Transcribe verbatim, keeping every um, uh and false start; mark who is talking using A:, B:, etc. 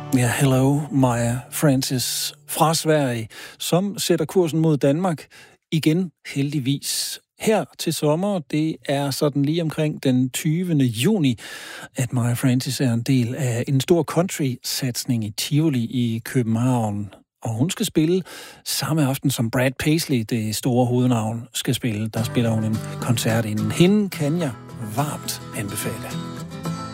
A: Ja, hello, Maya Francis fra Sverige, som sætter kursen mod Danmark igen, heldigvis. Her til sommer, det er sådan lige omkring den tyvende juni, at Maya Francis er en del af en stor country-satsning i Tivoli i København. Og hun skal spille samme aften som Brad Paisley, det store hovednavn, skal spille. Der spiller hun en koncert inden. Hende kan jeg varmt anbefale.